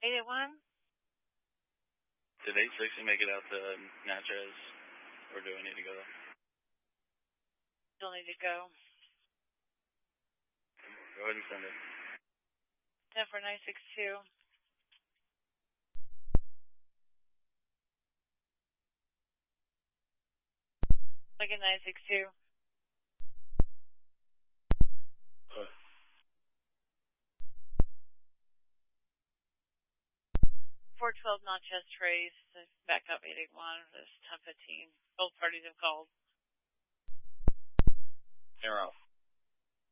881? Did 860 make it out to Natchez, or do I need to go there? Still need to go. Go ahead and send it. 10 for 962. Lincoln 962. 412 Natchez Trace. Back up 881. This 1015. Both parties have called. They're off.